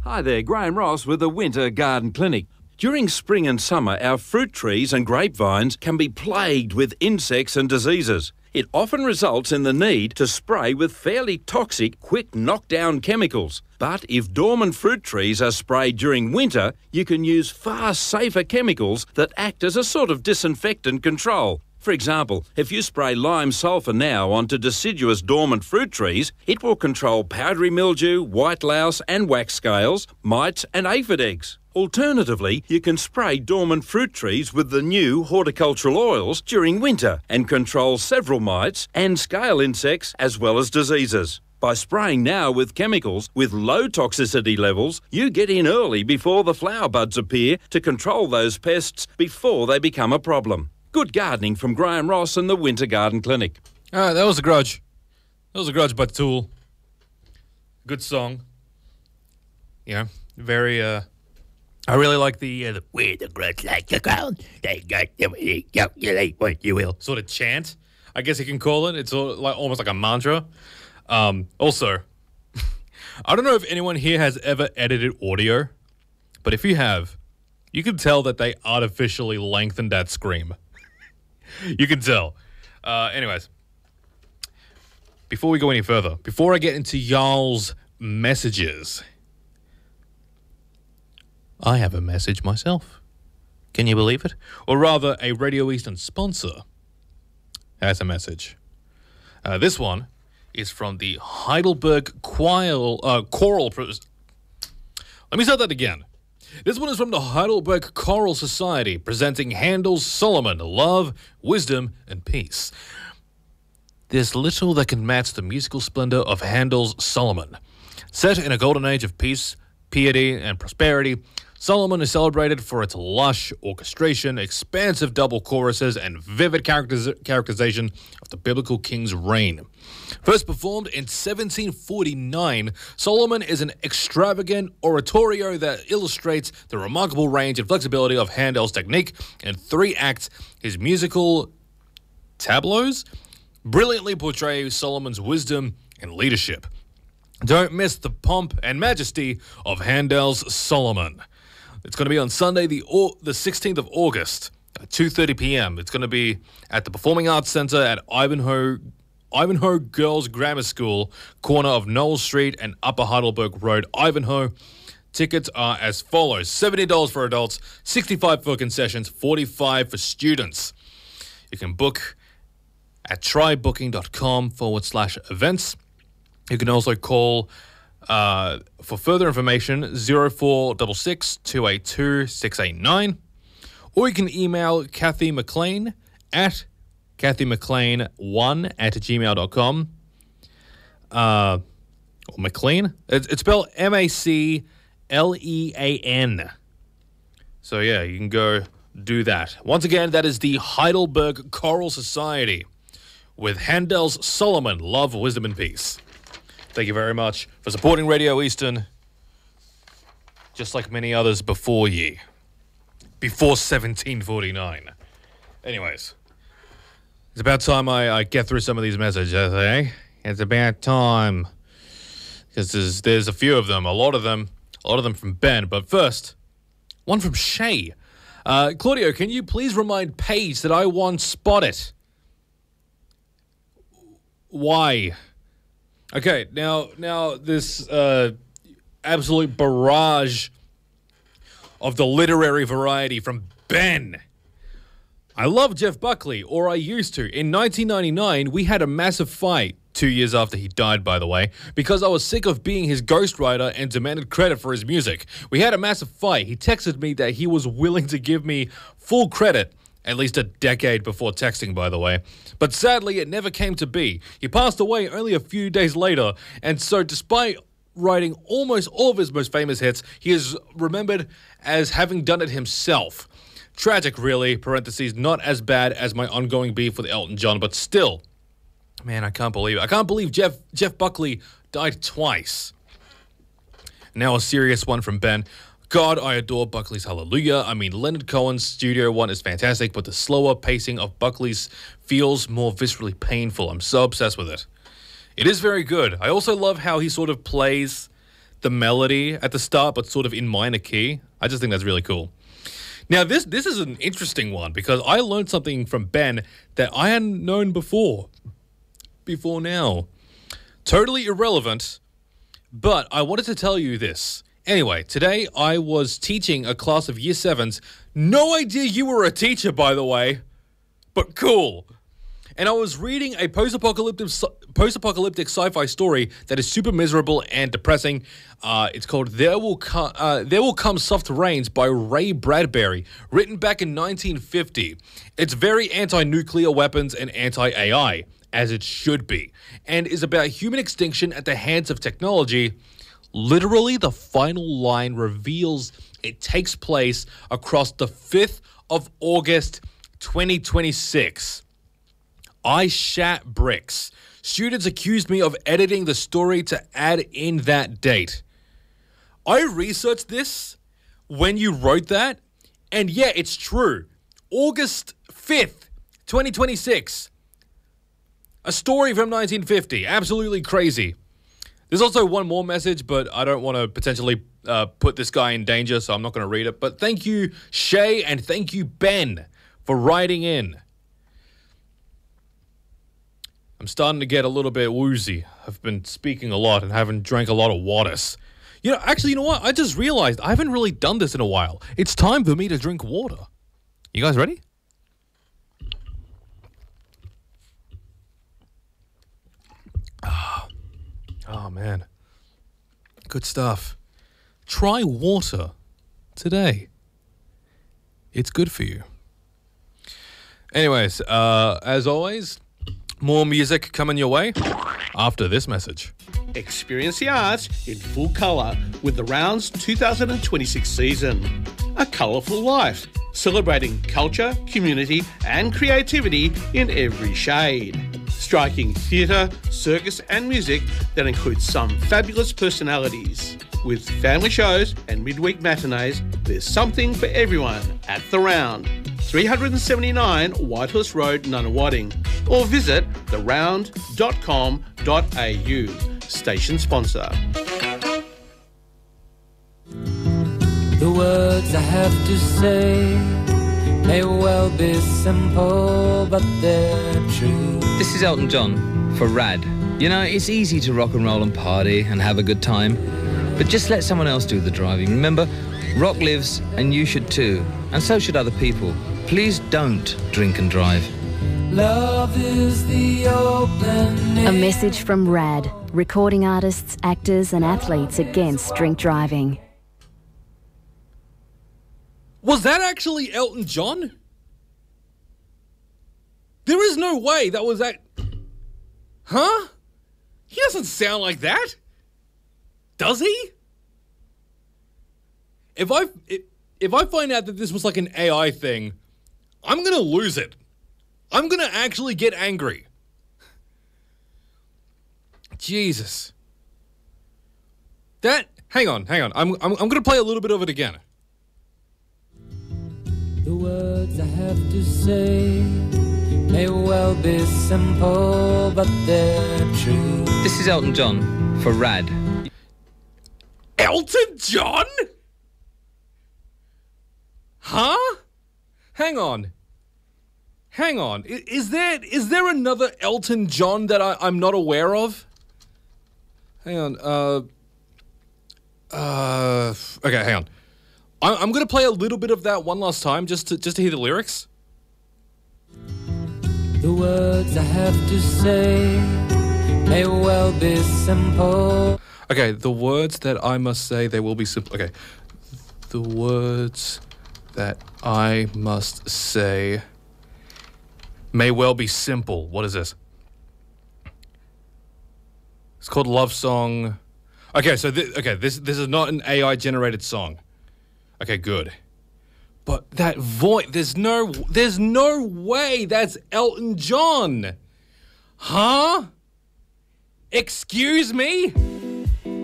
Hi there, Graham Ross with the Winter Garden Clinic. During spring and summer, our fruit trees and grapevines can be plagued with insects and diseases. It often results in the need to spray with fairly toxic, quick knockdown chemicals. But if dormant fruit trees are sprayed during winter, you can use far safer chemicals that act as a sort of disinfectant control. For example, if you spray lime sulphur now onto deciduous dormant fruit trees, it will control powdery mildew, white louse and wax scales, mites and aphid eggs. Alternatively, you can spray dormant fruit trees with the new horticultural oils during winter and control several mites and scale insects as well as diseases. By spraying now with chemicals with low toxicity levels, you get in early before the flower buds appear to control those pests before they become a problem. Good gardening from Graham Ross and the Winter Garden Clinic. All right, that was The Grudge. That was The Grudge by Tool. Good song. Yeah, very, I really like the Where the grudge like the ground, they got them, they calculate what you will. sort of chant, I guess you can call it. It's almost like a mantra. Also, I don't know if anyone here has ever edited audio, but if you have, you can tell that they artificially lengthened that scream. You can tell. Anyways, before we go any further, before I get into y'all's messages, I have a message myself. Can you believe it? Or rather, a Radio Eastern sponsor has a message. This one is from the Heidelberg Choral... Let me start that again. This one is from the Heidelberg Choral Society, presenting Handel's Solomon, Love, Wisdom, and Peace. There's little that can match the musical splendor of Handel's Solomon. Set in a golden age of peace, piety, and prosperity, Solomon is celebrated for its lush orchestration, expansive double choruses, and vivid characterization of the biblical king's reign. First performed in 1749, Solomon is an extravagant oratorio that illustrates the remarkable range and flexibility of Handel's technique. In 3 acts, his musical tableaus brilliantly portray Solomon's wisdom and leadership. Don't miss the pomp and majesty of Handel's Solomon. It's going to be on Sunday, the 16th of August, at 2:30 p.m. It's going to be at the Performing Arts Centre at Ivanhoe Girls Grammar School, corner of Knoll Street and Upper Heidelberg Road, Ivanhoe. Tickets are as follows: $70 for adults, $65 for concessions, $45 for students. You can book at trybooking.com/events. You can also call for further information 0466 282 689, or you can email Kathy McLean at kathymclean1@gmail.com. Or McLean. It's spelled MacLean. So yeah, you can go do that. Once again, that is the Heidelberg Choral Society with Handel's Solomon, Love, Wisdom, and Peace. Thank you very much for supporting Radio Eastern, just like many others before ye. Before 1749. Anyways, it's about time I get through some of these messages, eh? It's about time. Because there's a few of them, a lot of them from Ben. But first, one from Shay. Claudio, can you please remind Paige that I once spotted? Why? Okay, now this absolute barrage of the literary variety from Ben. I love Jeff Buckley, or I used to. In 1999, we had a massive fight, 2 years after he died, by the way, because I was sick of being his ghostwriter and demanded credit for his music. We had a massive fight. He texted me that he was willing to give me full credit, at least a decade before texting, by the way. But sadly, it never came to be. He passed away only a few days later, and so despite writing almost all of his most famous hits, he is remembered as having done it himself. Tragic, really, parentheses, not as bad as my ongoing beef with Elton John, but still. Man, I can't believe it. I can't believe Jeff Buckley died twice. Now a serious one from Ben. God, I adore Buckley's Hallelujah. I mean, Leonard Cohen's Studio One is fantastic, but the slower pacing of Buckley's feels more viscerally painful. I'm so obsessed with it. It is very good. I also love how he sort of plays the melody at the start, but sort of in minor key. I just think that's really cool. Now, this is an interesting one because I learned something from Ben that I hadn't known before now. Totally irrelevant, but I wanted to tell you this. Anyway, today I was teaching a class of Year 7s. No idea you were a teacher, by the way, but cool. And I was reading a post-apocalyptic sci-fi story that is super miserable and depressing. It's called There Will Come Soft Rains by Ray Bradbury, written back in 1950. It's very anti-nuclear weapons and anti-AI, as it should be, and is about human extinction at the hands of technology. Literally, the final line reveals it takes place across the 5th of August, 2026. I shat bricks. Students accused me of editing the story to add in that date. I researched this when you wrote that, and yeah, it's true. August 5th, 2026. A story from 1950. Absolutely crazy. There's also one more message, but I don't want to potentially put this guy in danger, so I'm not going to read it. But thank you, Shay, and thank you, Ben, for writing in. I'm starting to get a little bit woozy. I've been speaking a lot and haven't drank a lot of waters. You know what? I just realized I haven't really done this in a while. It's time for me to drink water. You guys ready? Oh, man. Good stuff. Try water today. It's good for you. Anyways, as always, more music coming your way after this message. Experience the arts in full colour with the Rounds 2026 season. A colourful life, celebrating culture, community and creativity in every shade. Striking theatre, circus and music that includes some fabulous personalities. With family shows and midweek matinees, there's something for everyone at The Round. 379 Whitehorse Road, Nunawading, or visit theround.com.au. Station sponsor. The words I have to say may well be simple, but they're true. This is Elton John for Rad. You know, it's easy to rock and roll and party and have a good time, but just let someone else do the driving. Remember, rock lives and you should too, and so should other people. Please don't drink and drive. Love is the opening. A message from RAD, recording artists, actors and athletes against drink driving. Was that actually Elton John? There is no way that was that... Huh? He doesn't sound like that. Does he? If I find out that this was like an AI thing, I'm going to lose it. I'm going to actually get angry. Jesus. Hang on. I'm going to play a little bit of it again. The words I have to say may well be simple, but they're true. This is Elton John for Rad. Elton John? Huh? Hang on. Is there another Elton John that I'm not aware of? Hang on. Okay, hang on. I'm going to play a little bit of that one last time just to hear the lyrics. The words I have to say may well be simple. Okay, the words that I must say, they will be simple. Okay. The words that I must say may well be simple. What is this? It's called Love Song. Okay, so this is not an AI generated song. Okay, good. But that voice, there's no way that's Elton John. Huh? Excuse me?